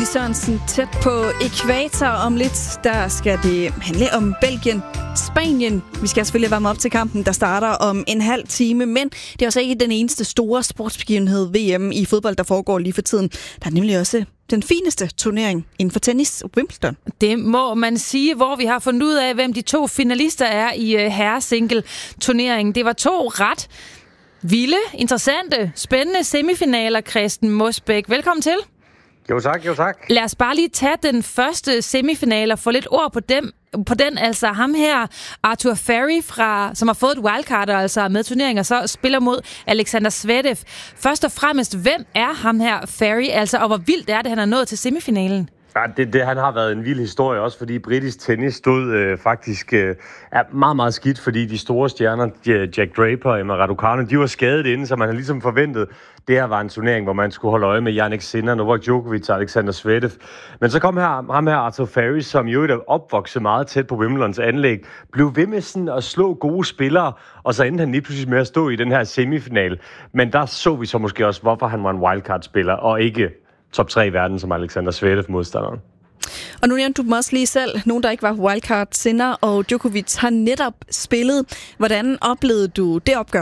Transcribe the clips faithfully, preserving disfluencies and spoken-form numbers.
Louis Sørensen tæt på ækvator. Om lidt, der skal det handle om Belgien, Spanien. Vi skal selvfølgelig varme op til kampen, der starter om en halv time. Men det er også ikke den eneste store sportsbegivenhed V M i fodbold, der foregår lige for tiden. Der er nemlig også den fineste turnering inden for tennis, Wimbledon. Det må man sige, hvor vi har fundet ud af, hvem de to finalister er i herresingle-turneringen. Det var to ret vilde, interessante, spændende semifinaler, Kristen Mosbæk. Velkommen til. Jo tak, jo tak. Lad os bare lige tage den første semifinal og få lidt ord på dem. På den, altså ham her, Arthur Ferry, fra, som har fået et wildcard, altså med turneringer, så spiller mod Alexander Zverev. Først og fremmest, hvem er ham her, Ferry, altså, og hvor vildt er det, han er nået til semifinalen? Ja, det, det, han har været en vild historie, også fordi britisk tennis stod øh, faktisk øh, er meget, meget skidt, fordi de store stjerner, Jack Draper og Emma Raducanu, de var skadet inden, så man har ligesom forventet, det her var en turnering, hvor man skulle holde øje med Jannik Sinner, Novak Djokovic og Alexander Zverev. Men så kom her, ham her, Arthur Ferry, som jo er opvokset meget tæt på Wimbledons anlæg, blev ved med sådan at slå gode spillere, og så endte han lige pludselig med at stå i den her semifinal. Men der så vi så måske også, hvorfor han var en wildcard-spiller, og ikke top tre i verden, som Alexander Zverev-modstanderen. Og nu nævnte du dem også lige selv, nogen der ikke var wildcard. Sinner og Djokovic har netop spillet. Hvordan oplevede du det opgør?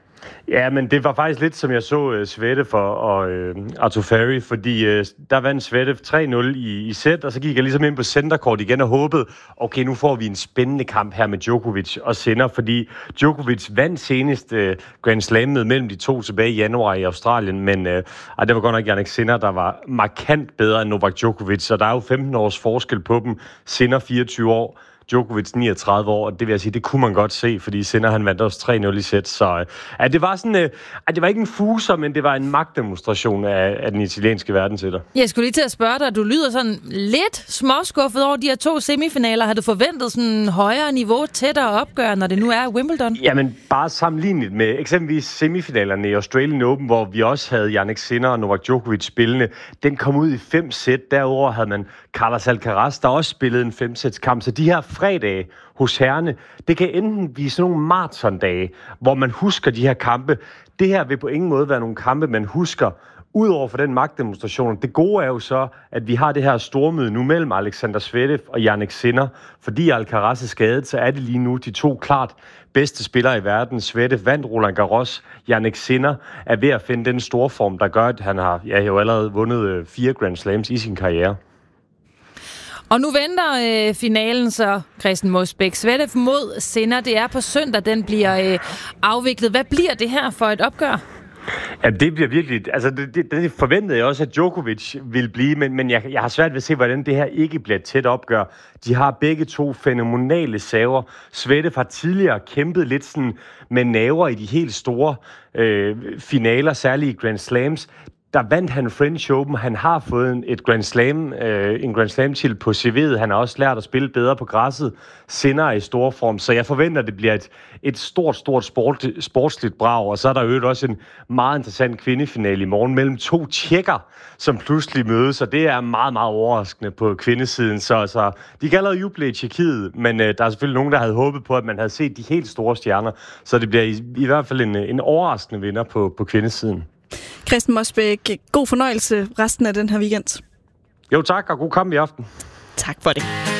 Ja, men det var faktisk lidt, som jeg så uh, Zverev og, og uh, Arthur Ferry, fordi uh, der vandt Zverev tre nul i, i sæt, og så gik jeg ligesom ind på centercourt igen og håbede, okay, nu får vi en spændende kamp her med Djokovic og Sinner, fordi Djokovic vandt senest uh, Grand Slammet mellem de to tilbage i januar i Australien, men uh, ej, det var godt nok Jannik Sinner, der var markant bedre end Novak Djokovic, så der er jo femten års forskel på dem. Sinner fireogtyve år, Djokovic niogtredive år, og det vil jeg sige, det kunne man godt se, fordi Sinner han vandt også tre nul i sæt, så ja, det var sådan, ja, det var ikke en fuser, men det var en magtdemonstration af, af den italienske verden til dig. Jeg skulle lige til at spørge dig, du lyder sådan lidt småskuffet over de her to semifinaler. Har du forventet sådan højere niveau, tættere opgør, når det nu er Wimbledon? Jamen, bare sammenlignet med eksempelvis semifinalerne i Australian Open, hvor vi også havde Jannik Sinner og Novak Djokovic spillende. Den kom ud i fem sæt. Derover havde man Carlos Alcaraz, der også spillede en femsætskamp. Så de her fredag hos herrene, det kan enten blive sådan nogle maratondage, hvor man husker de her kampe. Det her vil på ingen måde være nogle kampe, man husker, udover for den magtdemonstration. Det gode er jo så, at vi har det her stormøde nu mellem Alexander Zverev og Jannik Sinner. Fordi Alcaraz er skadet, så er det lige nu de to klart bedste spillere i verden. Zverev vandt Roland Garros. Jannik Sinner er ved at finde den store form, der gør, at han har ja, jo allerede vundet fire Grand Slams i sin karriere. Og nu venter øh, finalen så, Kristen Mosbæk. Zverev mod Sinner, det er på søndag, den bliver øh, afviklet. Hvad bliver det her for et opgør? Ja, det bliver virkelig... Altså, det, det, det forventede jeg også, at Djokovic ville blive, men, men jeg, jeg har svært ved at se, hvordan det her ikke bliver et tæt opgør. De har begge to fænomenale saver. Zverev har tidligere kæmpet lidt sådan med naver i de helt store øh, finaler, særligt i Grand Slams. Der vandt han French Open. Han har fået et Grand Slam, øh, en Grand Slam-titel på C V'et. Han har også lært at spille bedre på græsset. Sinner er i stor form, så jeg forventer, at det bliver et, et stort, stort sport, sportsligt brag. Og så er der jo også en meget interessant kvindefinale i morgen mellem to tjekker, som pludselig mødes. Og det er meget, meget overraskende på kvindesiden. Så, så de kan allerede juble i Tjekkiet, men øh, der er selvfølgelig nogen, der havde håbet på, at man havde set de helt store stjerner. Så det bliver i, i hvert fald en, en overraskende vinder på, på kvindesiden. Kristen Mosbæk, god fornøjelse resten af den her weekend. Jo tak, og god kamp i aften. Tak for det.